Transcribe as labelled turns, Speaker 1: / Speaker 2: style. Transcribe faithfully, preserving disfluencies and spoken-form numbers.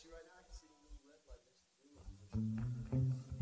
Speaker 1: See right now, I can see the little red light next to the green light.